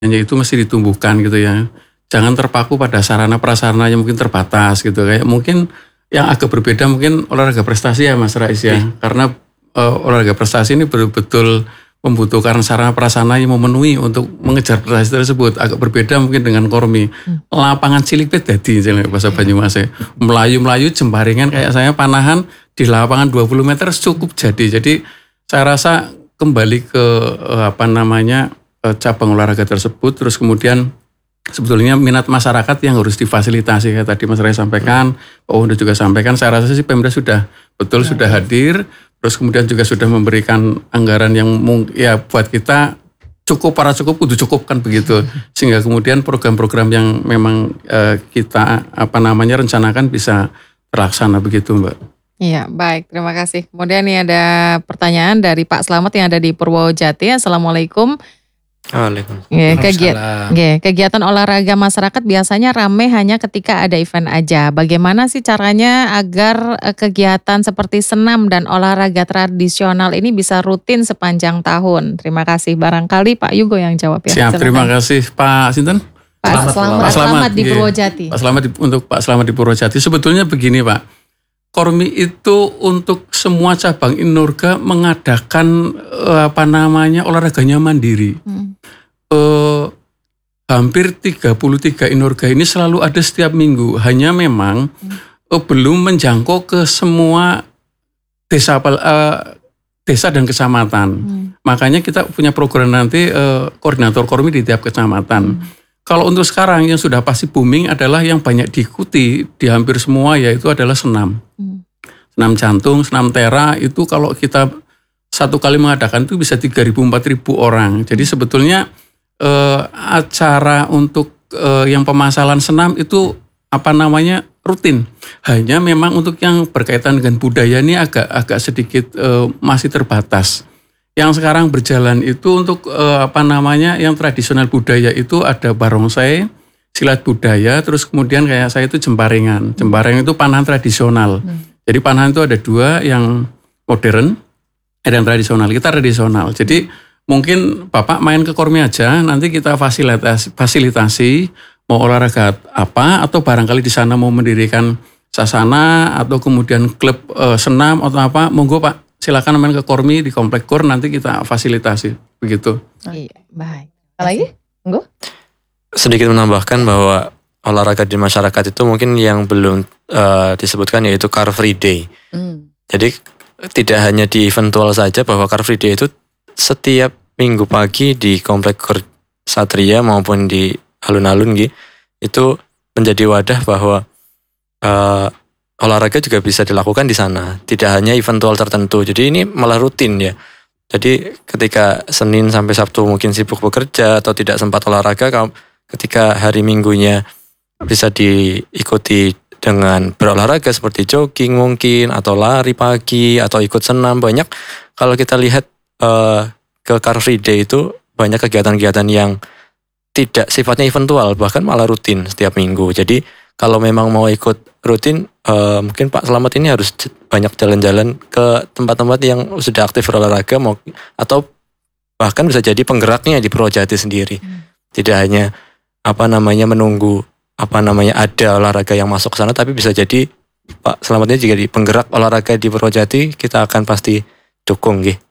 hanya itu mesti ditumbuhkan gitu ya. Jangan terpaku pada sarana prasarana yang mungkin terbatas gitu. Kayak mungkin yang agak berbeda mungkin olahraga prestasi ya Mas Rais ya. Karena olahraga prestasi ini betul-betul membutuhkan sarana prasarana yang memenuhi untuk mengejar prestasi tersebut. Agak berbeda mungkin dengan kormi. Lapangan cilipit dadi bahasa Banyumas ya. Melayu-melayu jembaringan kayak saya panahan di lapangan 20 meter cukup jadi. Jadi saya rasa kembali ke cabang olahraga tersebut, terus kemudian sebetulnya minat masyarakat yang harus difasilitasi kayak tadi Mas Ray sampaikan, Pak Wondo juga sampaikan. Saya rasa sih Pemda sudah hadir, terus kemudian juga sudah memberikan anggaran yang ya buat kita cukup kudu cukup kan begitu, sehingga kemudian program-program yang memang kita rencanakan bisa terlaksana begitu Mbak. Iya, baik, terima kasih. Kemudian ini ada pertanyaan dari Pak Slamet yang ada di Purwojati. Assalamualaikum. Waalaikumsalam. Kegiatan olahraga masyarakat biasanya ramai hanya ketika ada event aja. Bagaimana sih caranya agar kegiatan seperti senam dan olahraga tradisional ini bisa rutin sepanjang tahun? Terima kasih. Barangkali Pak Yugo yang jawab ya. Siap, terima kasih Pak Sinten. Pak Slamet di Purwojati. Pak Slamet di Purwojati. Sebetulnya begini Pak. Kormi itu untuk semua cabang Inurga mengadakan olahraganya mandiri. Hampir 33 Inurga ini selalu ada setiap minggu. Hanya memang belum menjangkau ke semua desa dan kecamatan. Makanya kita punya program nanti koordinator Kormi di tiap kecamatan. Kalau untuk sekarang yang sudah pasti booming adalah yang banyak diikuti di hampir semua yaitu adalah senam. Senam jantung, senam tera itu kalau kita satu kali mengadakan itu bisa 3.000-4.000 orang. Jadi sebetulnya acara untuk yang pemasalan senam itu rutin. Hanya memang untuk yang berkaitan dengan budaya ini agak sedikit masih terbatas. Yang sekarang berjalan itu untuk yang tradisional budaya itu ada barongsai, silat budaya, terus kemudian kayak saya itu jembaringan. Jembaringan itu panahan tradisional. Jadi panahan itu ada dua, yang modern, ada yang tradisional. Kita tradisional. Jadi mungkin Bapak main ke Kormi aja, nanti kita fasilitasi mau olahraga apa, atau barangkali di sana mau mendirikan sasana atau kemudian klub senam atau apa, monggo Pak. Silakan main ke Kormi di Komplek Kor, nanti kita fasilitasi begitu. Iya, baik. Apa lagi? Monggo. Sedikit menambahkan bahwa olahraga di masyarakat itu mungkin yang belum disebutkan yaitu Car Free Day. Jadi tidak hanya di eventual saja, bahwa Car Free Day itu setiap minggu pagi di Komplek Kor Satria maupun di alun-alun itu menjadi wadah bahwa olahraga juga bisa dilakukan di sana, tidak hanya eventual tertentu. Jadi ini malah rutin ya. Jadi ketika Senin sampai Sabtu mungkin sibuk bekerja atau tidak sempat olahraga, ketika hari Minggunya bisa diikuti dengan berolahraga seperti jogging mungkin, atau lari pagi, atau ikut senam. Banyak kalau kita lihat ke Car Free Day itu banyak kegiatan-kegiatan yang tidak sifatnya eventual, bahkan malah rutin setiap minggu. Jadi kalau memang mau ikut rutin, mungkin Pak Slamet ini harus banyak jalan-jalan ke tempat-tempat yang sudah aktif berolahraga, atau bahkan bisa jadi penggeraknya di Purwojati sendiri. Tidak hanya menunggu ada olahraga yang masuk ke sana, tapi bisa jadi Pak Slametnya juga di penggerak olahraga di Purwojati, kita akan pasti dukung nggih.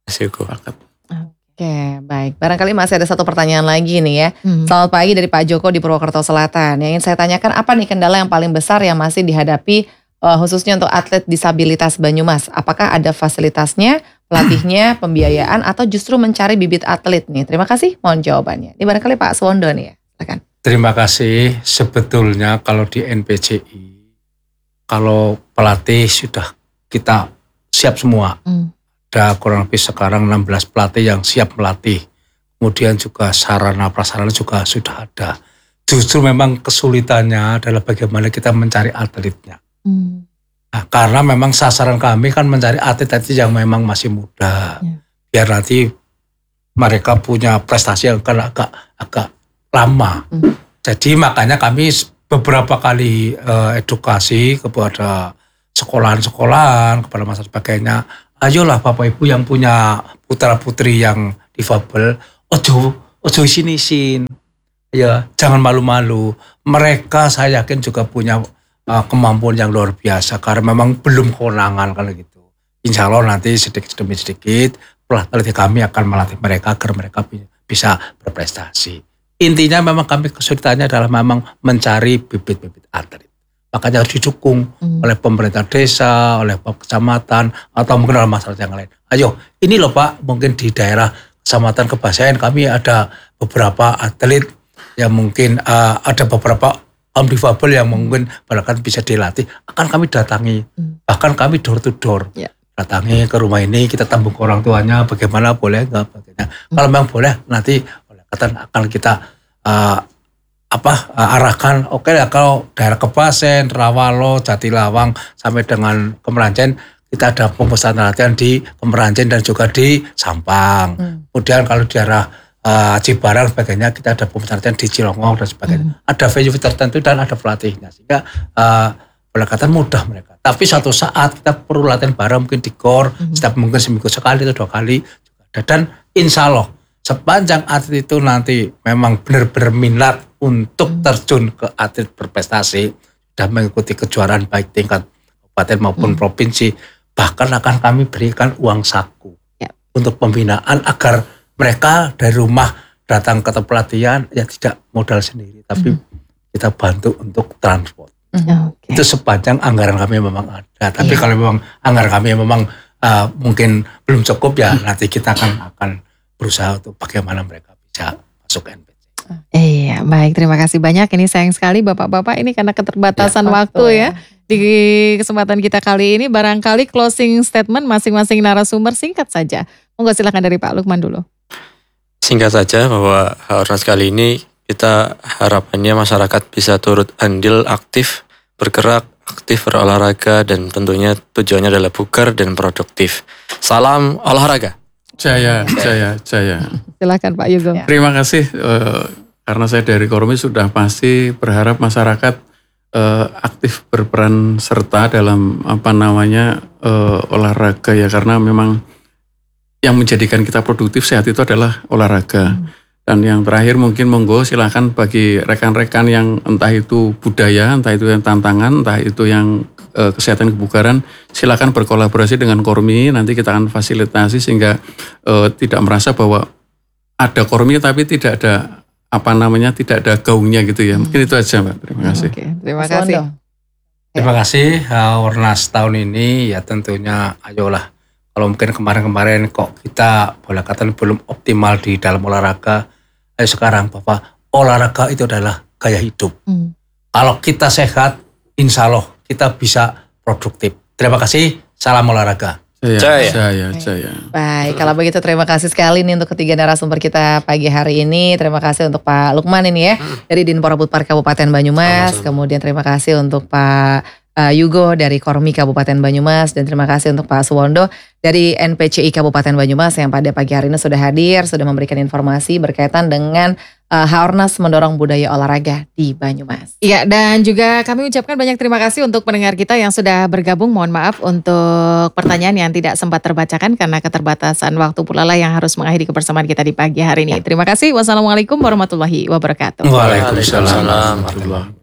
Oke, baik. Barangkali masih ada satu pertanyaan lagi nih ya. Selamat pagi dari Pak Joko di Purwokerto Selatan. Yang ingin saya tanyakan, apa nih kendala yang paling besar yang masih dihadapi khususnya untuk atlet disabilitas Banyumas? Apakah ada fasilitasnya, pelatihnya, pembiayaan, atau justru mencari bibit atlet nih? Terima kasih, mohon jawabannya. Ini barangkali Pak Suwondo nih ya, silakan. Terima kasih. Sebetulnya kalau di NPCI, kalau pelatih sudah kita siap semua. Ada kurang lebih sekarang 16 pelatih yang siap melatih. Kemudian juga sarana prasarana juga sudah ada. Justru memang kesulitannya adalah bagaimana kita mencari atletnya. Nah, karena memang sasaran kami kan mencari atlet-atlet yang memang masih muda. Biar nanti mereka punya prestasi yang agak lama. Jadi makanya kami beberapa kali edukasi kepada sekolahan-sekolahan, kepada masa sebagainya. Ayolah Bapak Ibu yang punya putra-putri yang difabel, ojo ojo isin-isin. Ya, jangan malu-malu. Mereka saya yakin juga punya kemampuan yang luar biasa karena memang belum kewenangan kalau gitu. Insya Allah nanti sedikit demi sedikit pelatih kami akan melatih mereka agar mereka bisa berprestasi. Intinya memang kami kesulitannya adalah memang mencari bibit-bibit atlet. Makanya harus didukung oleh pemerintah desa, oleh kecamatan, atau mungkin dalam masalah yang lain. Ayo, ini loh Pak, mungkin di daerah kecamatan Kebasayan kami ada beberapa atlet yang mungkin ada beberapa difabel yang mungkin bahkan bisa dilatih, akan kami datangi. Bahkan kami door to door. Yeah. Datangi ke rumah ini, kita tambung ke orang tuanya, bagaimana boleh enggak, bagaimana. Kalau memang boleh, nanti akan kita arahkan. Oke ya, kalau daerah Kebasen, Rawalo, Jatilawang sampai dengan Kemeranjen, kita ada pemusatan latihan di Kemeranjen dan juga di Sampang. Kemudian kalau daerah Cibarang sebagainya, kita ada pemusatan di Cilongok dan sebagainya. Ada venue tertentu dan ada pelatihnya, sehingga pendekatan mudah mereka. Tapi suatu saat kita perlu latihan bareng, mungkin di GOR, setiap mungkin seminggu sekali atau 2 kali. Dan insya Allah sepanjang atlet itu nanti memang benar-benar minat untuk terjun ke atlet berprestasi dan mengikuti kejuaraan baik tingkat kabupaten maupun provinsi, bahkan akan kami berikan uang saku untuk pembinaan agar mereka dari rumah datang ke tempat pelatihan ya tidak modal sendiri, tapi kita bantu untuk transport. Itu sepanjang anggaran kami memang ada. Tapi kalau memang anggaran kami memang mungkin belum cukup ya nanti kita akan berusaha untuk bagaimana mereka bisa masuk ke NPC. Iya, baik, terima kasih banyak. Ini sayang sekali Bapak-bapak ini karena keterbatasan waktu ya. Di kesempatan kita kali ini barangkali closing statement masing-masing narasumber singkat saja. Monggo silakan dari Pak Lukman dulu. Singkat saja bahwa Haornas kali ini kita harapannya masyarakat bisa turut andil aktif, bergerak, aktif berolahraga, dan tentunya tujuannya adalah bugar dan produktif. Salam olahraga. Jaya. Silakan Pak Yugo. Terima kasih karena saya dari Kormi sudah pasti berharap masyarakat aktif berperan serta dalam olahraga ya, karena memang yang menjadikan kita produktif sehat itu adalah olahraga. Dan yang terakhir mungkin monggo silakan bagi rekan-rekan yang entah itu budaya, entah itu yang tantangan, entah itu yang kesehatan kebugaran, silakan berkolaborasi dengan Kormi. Nanti kita akan fasilitasi sehingga tidak merasa bahwa ada Kormi tapi tidak ada tidak ada gaungnya gitu ya. Mungkin itu aja Mbak. Terima kasih. Oke, terima kasih. Terima kasih. Haornas tahun ini ya tentunya ayolah. Kalau mungkin kemarin-kemarin kok kita boleh katakan belum optimal di dalam olahraga, ayo sekarang Bapak, olahraga itu adalah gaya hidup. Kalau kita sehat, insya Allah kita bisa produktif. Terima kasih, salam olahraga. Jaya. Baik, kalau begitu terima kasih sekali nih untuk ketiga narasumber kita pagi hari ini. Terima kasih untuk Pak Lukman ini ya, dari Dinpora-Budpar Kabupaten Banyumas. Kemudian terima kasih untuk Pak Yugo dari Kormi Kabupaten Banyumas, dan terima kasih untuk Pak Suwondo dari NPCI Kabupaten Banyumas yang pada pagi hari ini sudah hadir, sudah memberikan informasi berkaitan dengan Haornas mendorong budaya olahraga di Banyumas. Iya, dan juga kami ucapkan banyak terima kasih untuk pendengar kita yang sudah bergabung. Mohon maaf untuk pertanyaan yang tidak sempat terbacakan karena keterbatasan waktu pula lah yang harus mengakhiri kebersamaan kita di pagi hari ini. Terima kasih. Wassalamualaikum warahmatullahi wabarakatuh. Waalaikumsalam warahmatullahi wabarakatuh.